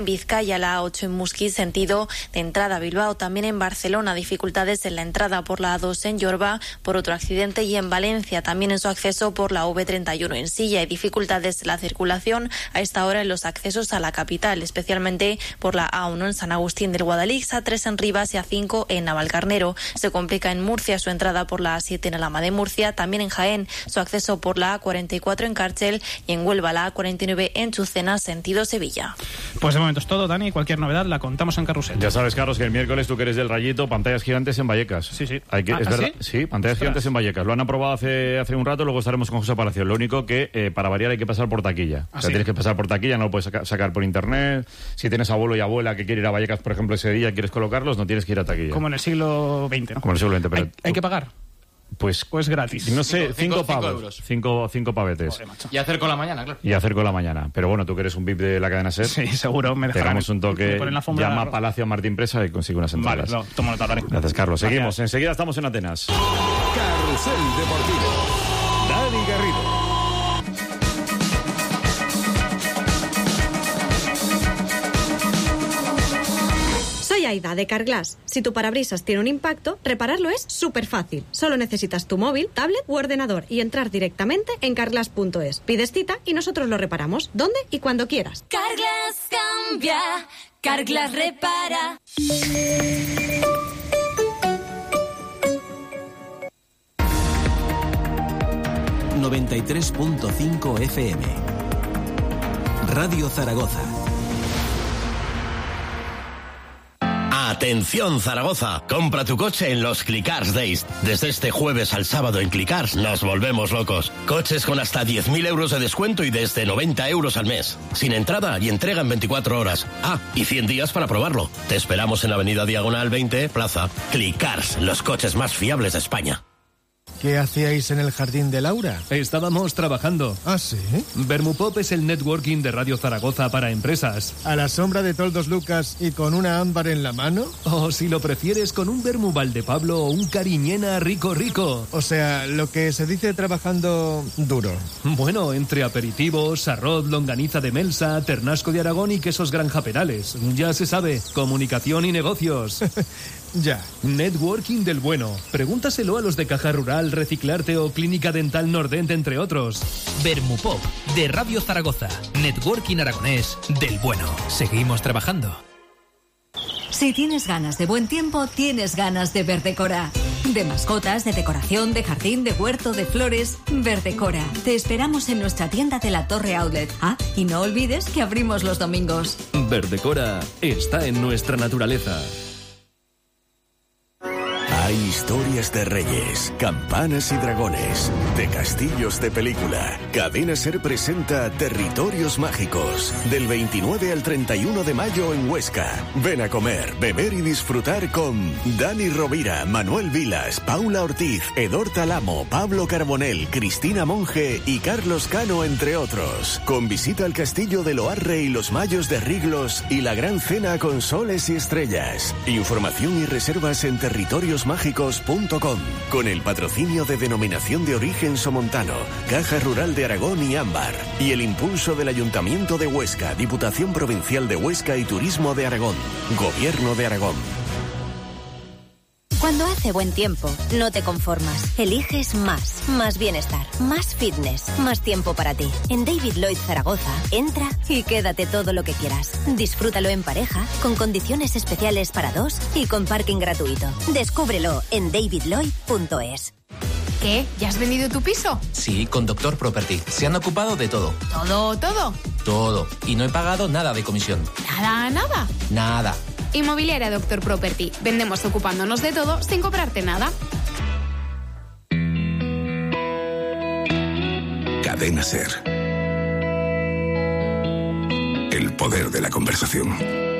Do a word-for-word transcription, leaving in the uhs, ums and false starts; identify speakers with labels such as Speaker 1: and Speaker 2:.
Speaker 1: Vizcaya, la A ocho en Musquí, sentido de entrada a Bilbao. También en Barcelona, dificultades en la entrada por la A dos en Yorba por otro accidente, y en Valencia también en su acceso por la V treinta y uno en Silla. Hay dificultades en la circulación a esta hora en los accesos a la capital, especialmente por la A uno en San Agustín del Guadalix, A tres en Rivas y A cinco en Navalcarnero. Se complica en Murcia su entrada por la A siete en Alhama de Murcia, también en Jaén su acceso por la A cuarenta y cuatro en Cárchel, y en Huelva la A cuarenta y nueve en Chucena, sentido Sevilla.
Speaker 2: Pues de momento es todo, Dani. Cualquier novedad la contamos en Carrusel.
Speaker 3: Ya sabes, Carlos, que el miércoles tú que eres del Rayito, pantallas gigantes en Vallecas.
Speaker 2: Sí, sí.
Speaker 3: Hay que,
Speaker 2: ¿Ah,
Speaker 3: es
Speaker 2: ¿ah,
Speaker 3: verdad.
Speaker 2: sí?
Speaker 3: Sí, pantallas
Speaker 2: Ostras.
Speaker 3: gigantes en Vallecas. Lo han aprobado hace, hace un rato, luego estaremos con José Palacio. Lo único que, eh, para variar, hay que pasar por taquilla.
Speaker 2: ¿Ah,
Speaker 3: o sea,
Speaker 2: sí?
Speaker 3: tienes que pasar por taquilla, no lo puedes saca, sacar por internet. Si tienes abuelo y abuela que quiere ir a Vallecas, por ejemplo, ese día, quieres colocarlos, no tienes que ir a taquilla.
Speaker 2: Como en el siglo veinte, ¿no?
Speaker 3: Como en el siglo veinte, pero
Speaker 2: ¿Hay, hay que pagar?
Speaker 3: Pues,
Speaker 2: pues gratis.
Speaker 3: No sé, cinco,
Speaker 4: cinco, cinco, cinco
Speaker 3: pavos.
Speaker 4: euros.
Speaker 3: Cinco, cinco pavetes.
Speaker 2: Joder, macho.
Speaker 4: Y hacer con la mañana, claro.
Speaker 3: Y hacer con la mañana. Pero bueno, tú que eres un V I P de la cadena SER,
Speaker 2: Sí, seguro. Me
Speaker 3: te
Speaker 2: dejarán.
Speaker 3: damos un
Speaker 2: Me
Speaker 3: toque,
Speaker 2: ponen la alfombra
Speaker 3: llama a
Speaker 2: roja.
Speaker 3: Palacio a Martín Presa y consigue unas
Speaker 2: Vale,
Speaker 3: entradas.
Speaker 2: no, tomo nota, vale.
Speaker 3: Gracias, Carlos.
Speaker 2: Gracias.
Speaker 3: Seguimos. Enseguida estamos en Atenas.
Speaker 5: Carrusel Deportivo. Dani Garrido.
Speaker 6: Soy Aida, de Carglass. Si tu parabrisas tiene un impacto, repararlo es súper fácil. Solo necesitas tu móvil, tablet u ordenador y entrar directamente en carglass punto es. Pides cita y nosotros lo reparamos, donde y cuando quieras.
Speaker 7: Carglass cambia, Carglass repara.
Speaker 8: noventa y tres punto cinco F M. Radio Zaragoza.
Speaker 9: Atención Zaragoza, compra tu coche en los Clicars Days. Desde este jueves al sábado en Clicars nos volvemos locos. Coches con hasta diez mil euros de descuento y desde noventa euros al mes. Sin entrada y entrega en veinticuatro horas. Ah, y cien días para probarlo. Te esperamos en Avenida Diagonal veinte, Plaza. Clicars, los coches más fiables de España.
Speaker 10: ¿Qué hacíais en el jardín de Laura?
Speaker 11: Estábamos trabajando.
Speaker 10: ¿Ah, sí?
Speaker 11: Vermupop es el networking de Radio Zaragoza para empresas.
Speaker 10: ¿A la sombra de Toldos Lucas y con una ámbar en la mano?
Speaker 11: O si lo prefieres, con un vermu Valdepablo o un cariñena rico rico.
Speaker 10: O sea, lo que se dice trabajando duro.
Speaker 11: Bueno, entre aperitivos, arroz, longaniza de Melsa, ternasco de Aragón y quesos Granja Perales. Ya se sabe, comunicación y negocios.
Speaker 10: Ya.
Speaker 11: Networking del bueno. Pregúntaselo a los de Caja Rural, Reciclarte o Clínica Dental Nordent, entre otros.
Speaker 12: Vermupop, de Radio Zaragoza. Networking aragonés del bueno. Seguimos trabajando.
Speaker 13: Si tienes ganas de buen tiempo, tienes ganas de Verdecora. De mascotas, de decoración, de jardín, de huerto, de flores. Verdecora. Te esperamos en nuestra tienda de la Torre Outlet. Ah, y no olvides que abrimos los domingos.
Speaker 11: Verdecora está en nuestra naturaleza.
Speaker 5: Hay historias de reyes, campanas y dragones, de castillos de película. Cadena SER presenta Territorios Mágicos, del veintinueve al treinta y uno de mayo en Huesca. Ven a comer, beber y disfrutar con Dani Rovira, Manuel Vilas, Paula Ortiz, Edorta Lamo, Pablo Carbonell, Cristina Monge y Carlos Cano, entre otros. Con visita al castillo de Loarre y los Mayos de Riglos y la gran cena con soles y estrellas. Información y reservas en territorios mágicos punto com, con el patrocinio de Denominación de Origen Somontano, Caja Rural de Aragón y Ámbar, y el impulso del Ayuntamiento de Huesca, Diputación Provincial de Huesca y Turismo de Aragón, Gobierno de Aragón.
Speaker 14: Cuando hace buen tiempo, no te conformas. Eliges más, más bienestar, más fitness, más tiempo para ti. En David Lloyd Zaragoza, entra y quédate todo lo que quieras. Disfrútalo en pareja, con condiciones especiales para dos y con parking gratuito. Descúbrelo en david lloyd punto es.
Speaker 15: ¿Qué? ¿Ya has vendido tu piso?
Speaker 12: Sí, con Doctor Property. Se han ocupado de todo.
Speaker 15: ¿Todo, todo?
Speaker 12: Todo. Y no he pagado nada de comisión.
Speaker 15: ¿Nada, nada?
Speaker 12: Nada.
Speaker 15: Inmobiliaria Doctor Property. Vendemos ocupándonos de todo sin cobrarte nada.
Speaker 5: Cadena SER. El poder de la conversación.